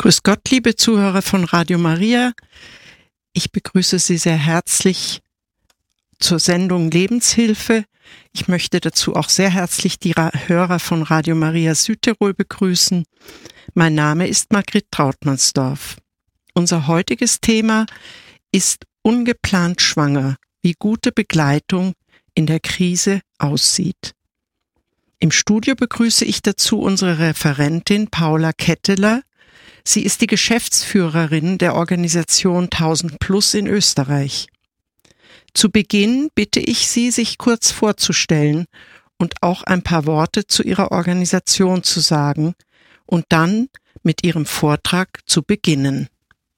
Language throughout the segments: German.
Grüß Gott, liebe Zuhörer von Radio Maria. Ich begrüße Sie sehr herzlich zur Sendung Lebenshilfe. Ich möchte dazu auch sehr herzlich die Hörer von Radio Maria Südtirol begrüßen. Mein Name ist Margret Trautmannsdorf. Unser heutiges Thema ist ungeplant schwanger, wie gute Begleitung in der Krise aussieht. Im Studio begrüße ich dazu unsere Referentin Paula Ketteler. Sie ist die Geschäftsführerin der Organisation 1000 Plus in Österreich. Zu Beginn bitte ich Sie, sich kurz vorzustellen und auch ein paar Worte zu Ihrer Organisation zu sagen und dann mit Ihrem Vortrag zu beginnen.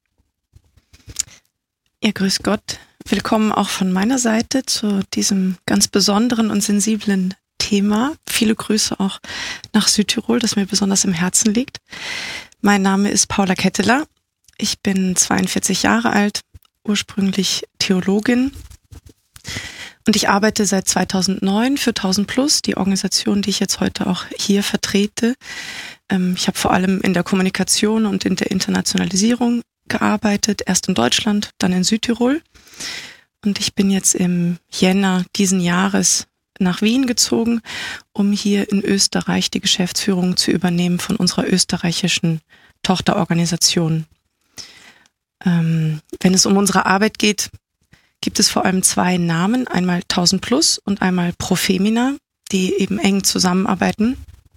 Ja, grüß Gott. Willkommen auch von meiner Seite zu diesem ganz besonderen und sensiblen Thema. Viele Grüße auch nach Südtirol, das mir besonders im Herzen liegt. Mein Name ist Paula Ketteler. Ich bin 42 Jahre alt, ursprünglich Theologin. Und ich arbeite seit 2009 für 1000 Plus, die Organisation, die ich jetzt heute auch hier vertrete. Ich habe vor allem in der Kommunikation und in der Internationalisierung gearbeitet, erst in Deutschland, dann in Südtirol. Und ich bin jetzt im Jänner diesen Jahres nach Wien gezogen, um hier in Österreich die Geschäftsführung zu übernehmen von unserer österreichischen Tochterorganisation. Wenn es um unsere Arbeit geht, gibt es vor allem zwei Namen, einmal 1000 Plus und einmal Pro Femina, die eben eng zusammenarbeiten.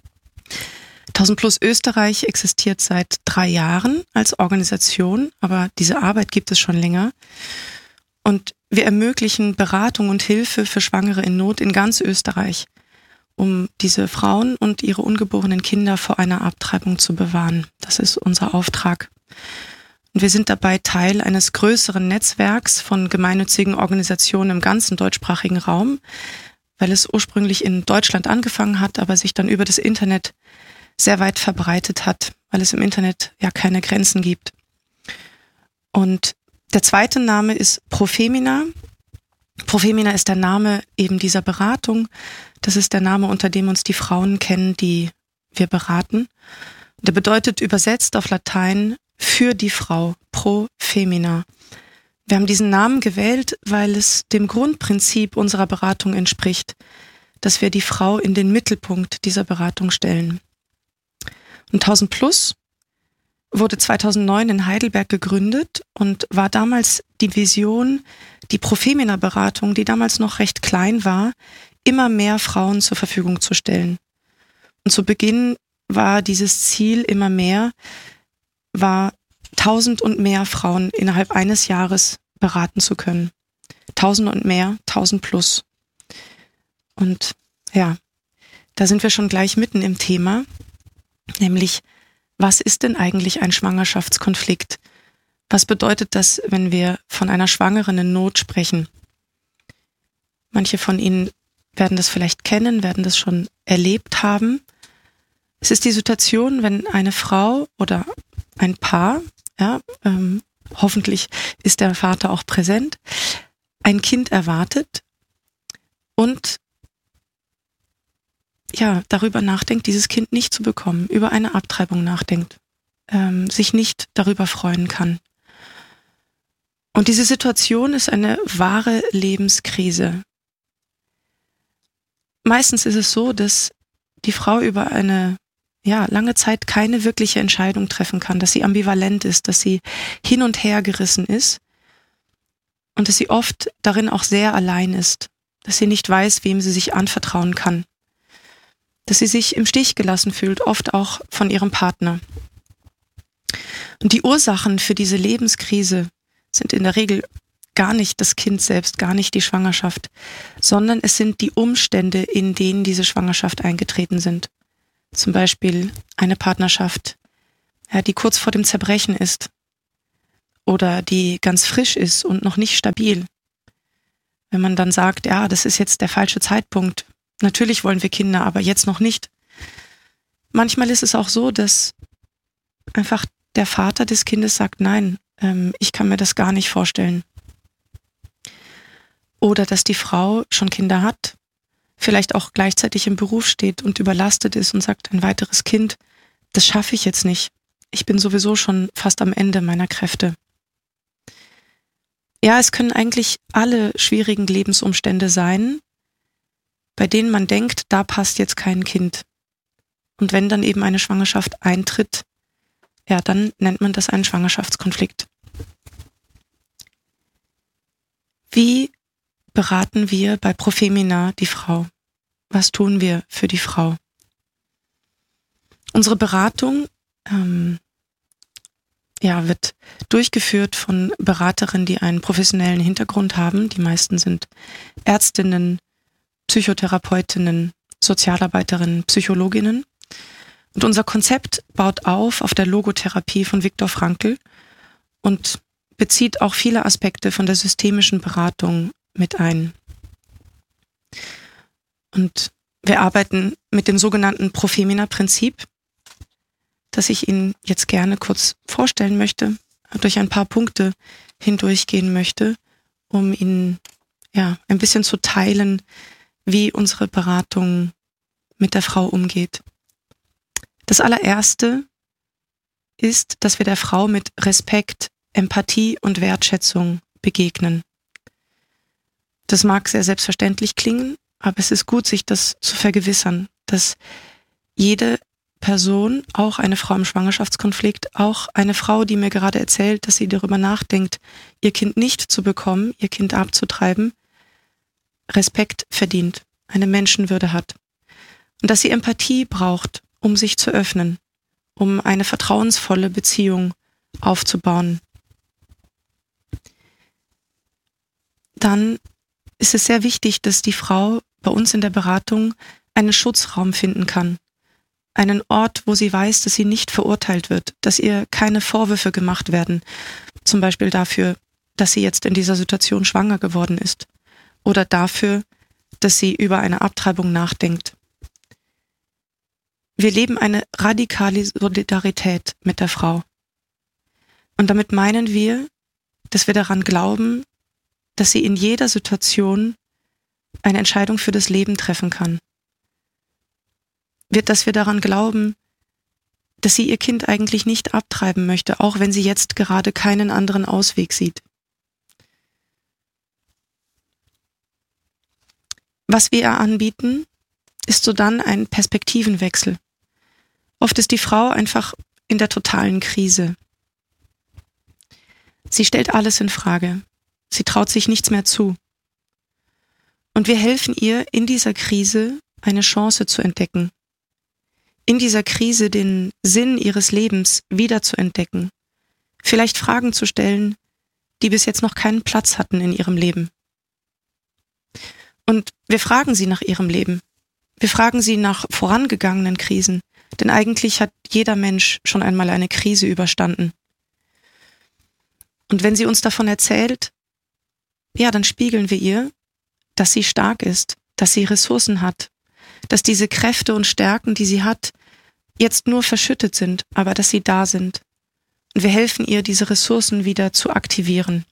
1000 Plus Österreich existiert seit 3 Jahren als Organisation, aber diese Arbeit gibt es schon länger. Und wir ermöglichen Beratung und Hilfe für Schwangere in Not in ganz Österreich, um diese Frauen und ihre ungeborenen Kinder vor einer Abtreibung zu bewahren. Das ist unser Auftrag. Und wir sind dabei Teil eines größeren Netzwerks von gemeinnützigen Organisationen im ganzen deutschsprachigen Raum, weil es ursprünglich in Deutschland angefangen hat, aber sich dann über das Internet sehr weit verbreitet hat, weil es im Internet ja keine Grenzen gibt. Und der zweite Name ist Pro Femina. Pro Femina ist der Name eben dieser Beratung. Das ist der Name, unter dem uns die Frauen kennen, die wir beraten. Der bedeutet übersetzt auf Latein für die Frau, Pro Femina. Wir haben diesen Namen gewählt, weil es dem Grundprinzip unserer Beratung entspricht, dass wir die Frau in den Mittelpunkt dieser Beratung stellen. Und 1000 Plus wurde 2009 in Heidelberg gegründet und war damals die Vision, die Pro Femina Beratung, die damals noch recht klein war, immer mehr Frauen zur Verfügung zu stellen. Und zu Beginn war dieses Ziel immer mehr, war 1000 und mehr Frauen innerhalb eines Jahres beraten zu können. 1000 und mehr, 1000 plus. Und ja, da sind wir schon gleich mitten im Thema, nämlich was ist denn eigentlich ein Schwangerschaftskonflikt? Was bedeutet das, wenn wir von einer Schwangeren in Not sprechen? Manche von Ihnen werden das vielleicht kennen, werden das schon erlebt haben. Es ist die Situation, wenn eine Frau oder ein Paar, hoffentlich ist der Vater auch präsent, ein Kind erwartet und darüber nachdenkt, dieses Kind nicht zu bekommen, über eine Abtreibung nachdenkt, sich nicht darüber freuen kann. Und diese Situation ist eine wahre Lebenskrise. Meistens ist es so, dass die Frau über eine lange Zeit keine wirkliche Entscheidung treffen kann, dass sie ambivalent ist, dass sie hin und her gerissen ist und dass sie oft darin auch sehr allein ist, dass sie nicht weiß, wem sie sich anvertrauen kann, dass sie sich im Stich gelassen fühlt, oft auch von ihrem Partner. Und die Ursachen für diese Lebenskrise sind in der Regel gar nicht das Kind selbst, gar nicht die Schwangerschaft, sondern es sind die Umstände, in denen diese Schwangerschaft eingetreten sind. Zum Beispiel eine Partnerschaft, die kurz vor dem Zerbrechen ist oder die ganz frisch ist und noch nicht stabil. Wenn man dann sagt, das ist jetzt der falsche Zeitpunkt, natürlich wollen wir Kinder, aber jetzt noch nicht. Manchmal ist es auch so, dass einfach der Vater des Kindes sagt, nein, ich kann mir das gar nicht vorstellen. Oder dass die Frau schon Kinder hat, vielleicht auch gleichzeitig im Beruf steht und überlastet ist und sagt, ein weiteres Kind, das schaffe ich jetzt nicht. ich bin sowieso schon fast am Ende meiner Kräfte. Ja, es können eigentlich alle schwierigen Lebensumstände sein, bei denen man denkt, da passt jetzt kein Kind. Und wenn dann eben eine Schwangerschaft eintritt, ja, dann nennt man das einen Schwangerschaftskonflikt. Wie beraten wir bei Profemina die Frau? Was tun wir für die Frau? Unsere Beratung wird durchgeführt von Beraterinnen, die einen professionellen Hintergrund haben. Die meisten sind Ärztinnen, Psychotherapeutinnen, Sozialarbeiterinnen, Psychologinnen. Und unser Konzept baut auf der Logotherapie von Viktor Frankl und bezieht auch viele Aspekte von der systemischen Beratung mit ein. Und wir arbeiten mit dem sogenannten Profemina-Prinzip, das ich Ihnen jetzt gerne kurz vorstellen möchte, durch ein paar Punkte hindurchgehen möchte, um Ihnen ein bisschen zu teilen, wie unsere Beratung mit der Frau umgeht. Das allererste ist, dass wir der Frau mit Respekt, Empathie und Wertschätzung begegnen. Das mag sehr selbstverständlich klingen, aber es ist gut, sich das zu vergewissern, dass jede Person, auch eine Frau im Schwangerschaftskonflikt, auch eine Frau, die mir gerade erzählt, dass sie darüber nachdenkt, ihr Kind nicht zu bekommen, ihr Kind abzutreiben, Respekt verdient, eine Menschenwürde hat. Und dass sie Empathie braucht, um sich zu öffnen, um eine vertrauensvolle Beziehung aufzubauen. Dann ist es sehr wichtig, dass die Frau bei uns in der Beratung einen Schutzraum finden kann. Einen Ort, wo sie weiß, dass sie nicht verurteilt wird, dass ihr keine Vorwürfe gemacht werden, zum Beispiel dafür, dass sie jetzt in dieser Situation schwanger geworden ist oder dafür, dass sie über eine Abtreibung nachdenkt. Wir leben eine radikale Solidarität mit der Frau. Und damit meinen wir, dass wir daran glauben, dass sie in jeder Situation eine Entscheidung für das Leben treffen kann. Dass wir daran glauben, dass sie ihr Kind eigentlich nicht abtreiben möchte, auch wenn sie jetzt gerade keinen anderen Ausweg sieht. Was wir ihr anbieten, ist sodann ein Perspektivenwechsel. Oft ist die Frau einfach in der totalen Krise. Sie stellt alles in Frage. Sie traut sich nichts mehr zu. Und wir helfen ihr, in dieser Krise eine Chance zu entdecken. In dieser Krise den Sinn ihres Lebens wiederzuentdecken. Vielleicht Fragen zu stellen, die bis jetzt noch keinen Platz hatten in ihrem Leben. Und wir fragen sie nach ihrem Leben. Wir fragen sie nach vorangegangenen Krisen. Denn eigentlich hat jeder Mensch schon einmal eine Krise überstanden. Und wenn sie uns davon erzählt, dann spiegeln wir ihr, dass sie stark ist, dass sie Ressourcen hat, dass diese Kräfte und Stärken, die sie hat, jetzt nur verschüttet sind, aber dass sie da sind. Und wir helfen ihr, diese Ressourcen wieder zu aktivieren.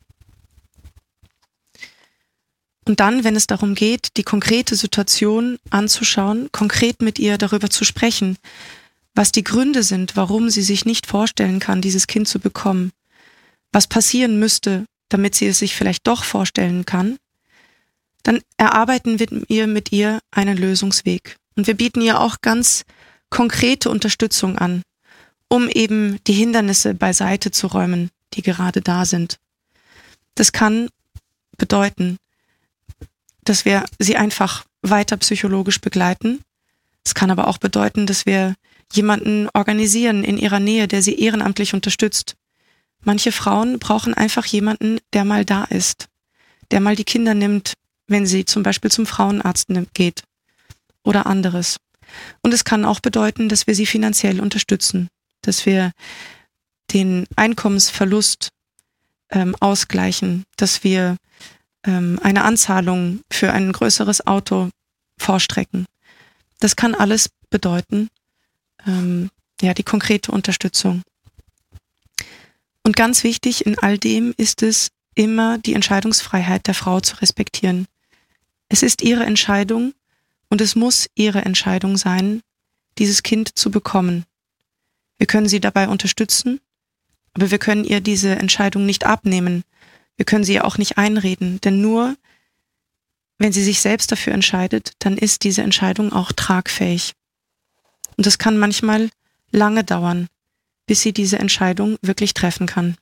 Und dann, wenn es darum geht, die konkrete Situation anzuschauen, konkret mit ihr darüber zu sprechen, was die Gründe sind, warum sie sich nicht vorstellen kann, dieses Kind zu bekommen, was passieren müsste, damit sie es sich vielleicht doch vorstellen kann, dann erarbeiten wir mit ihr einen Lösungsweg. Und wir bieten ihr auch ganz konkrete Unterstützung an, um eben die Hindernisse beiseite zu räumen, die gerade da sind. Das kann bedeuten, dass wir sie einfach weiter psychologisch begleiten. Es kann aber auch bedeuten, dass wir jemanden organisieren in ihrer Nähe, der sie ehrenamtlich unterstützt. Manche Frauen brauchen einfach jemanden, der mal da ist, der mal die Kinder nimmt, wenn sie zum Beispiel zum Frauenarzt geht oder anderes. Und es kann auch bedeuten, dass wir sie finanziell unterstützen, dass wir den Einkommensverlust ausgleichen, dass wir eine Anzahlung für ein größeres Auto vorstrecken. Das kann alles bedeuten, die konkrete Unterstützung. Und ganz wichtig in all dem ist es, immer die Entscheidungsfreiheit der Frau zu respektieren. Es ist ihre Entscheidung und es muss ihre Entscheidung sein, dieses Kind zu bekommen. Wir können sie dabei unterstützen, aber wir können ihr diese Entscheidung nicht abnehmen. Wir können sie ihr auch nicht einreden, denn nur wenn sie sich selbst dafür entscheidet, dann ist diese Entscheidung auch tragfähig. Und es kann manchmal lange dauern, bis sie diese Entscheidung wirklich treffen kann.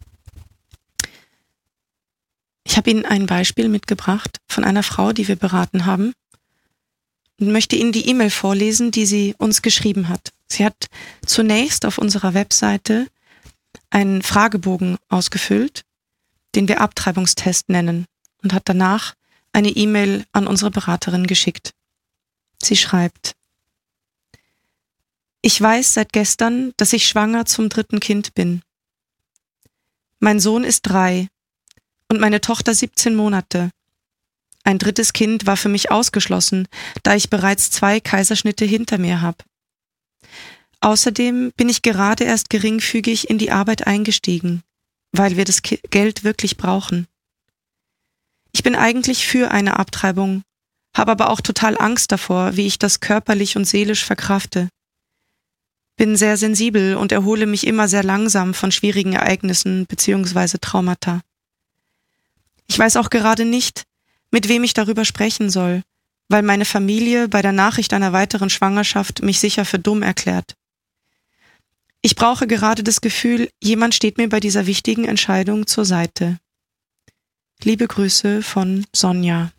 Ich habe Ihnen ein Beispiel mitgebracht von einer Frau, die wir beraten haben, und möchte Ihnen die E-Mail vorlesen, die sie uns geschrieben hat. Sie hat zunächst auf unserer Webseite einen Fragebogen ausgefüllt, den wir Abtreibungstest nennen, und hat danach eine E-Mail an unsere Beraterin geschickt. Sie schreibt: Ich weiß seit gestern, dass ich schwanger zum 3. Kind bin. Mein Sohn ist 3 und meine Tochter 17 Monate. Ein 3. Kind war für mich ausgeschlossen, da ich bereits 2 Kaiserschnitte hinter mir habe. Außerdem bin ich gerade erst geringfügig in die Arbeit eingestiegen, weil wir das Geld wirklich brauchen. Ich bin eigentlich für eine Abtreibung, habe aber auch total Angst davor, wie ich das körperlich und seelisch verkrafte. Bin sehr sensibel und erhole mich immer sehr langsam von schwierigen Ereignissen bzw. Traumata. Ich weiß auch gerade nicht, mit wem ich darüber sprechen soll, weil meine Familie bei der Nachricht einer weiteren Schwangerschaft mich sicher für dumm erklärt. Ich brauche gerade das Gefühl, jemand steht mir bei dieser wichtigen Entscheidung zur Seite. Liebe Grüße von Sonja.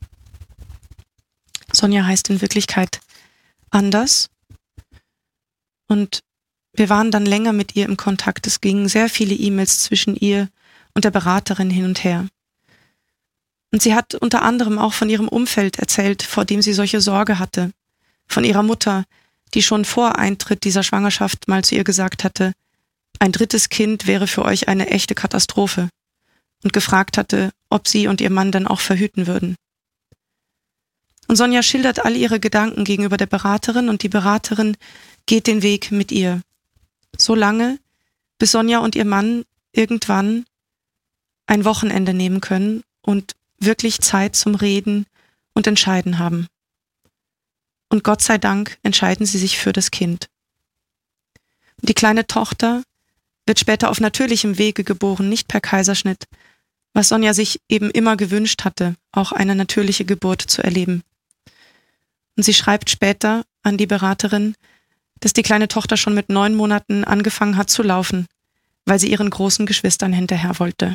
Sonja heißt in Wirklichkeit anders. Und wir waren dann länger mit ihr im Kontakt. Es gingen sehr viele E-Mails zwischen ihr und der Beraterin hin und her. Und sie hat unter anderem auch von ihrem Umfeld erzählt, vor dem sie solche Sorge hatte. Von ihrer Mutter, die schon vor Eintritt dieser Schwangerschaft mal zu ihr gesagt hatte, ein 3. Kind wäre für euch eine echte Katastrophe, und gefragt hatte, ob sie und ihr Mann dann auch verhüten würden. Und Sonja schildert all ihre Gedanken gegenüber der Beraterin, und die Beraterin geht den Weg mit ihr. So lange, bis Sonja und ihr Mann irgendwann ein Wochenende nehmen können und wirklich Zeit zum Reden und Entscheiden haben. Und Gott sei Dank entscheiden sie sich für das Kind. Und die kleine Tochter wird später auf natürlichem Wege geboren, nicht per Kaiserschnitt, was Sonja sich eben immer gewünscht hatte, auch eine natürliche Geburt zu erleben. Und sie schreibt später an die Beraterin, dass die kleine Tochter schon mit 9 Monaten angefangen hat zu laufen, weil sie ihren großen Geschwistern hinterher wollte.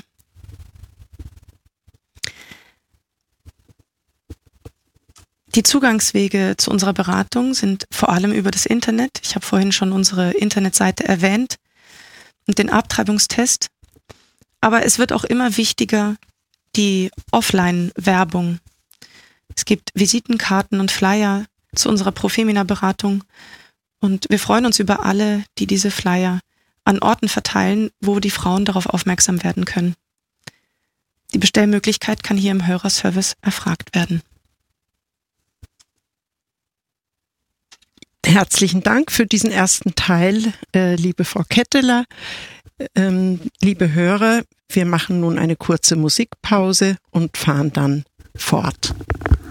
Die Zugangswege zu unserer Beratung sind vor allem über das Internet. Ich habe vorhin schon unsere Internetseite erwähnt und den Abtreibungstest. Aber es wird auch immer wichtiger, die Offline-Werbung. Es gibt Visitenkarten und Flyer zu unserer Profemina-Beratung. Und wir freuen uns über alle, die diese Flyer an Orten verteilen, wo die Frauen darauf aufmerksam werden können. Die Bestellmöglichkeit kann hier im Hörerservice erfragt werden. Herzlichen Dank für diesen ersten Teil, liebe Frau Ketteler. Liebe Hörer, wir machen nun eine kurze Musikpause und fahren dann fort.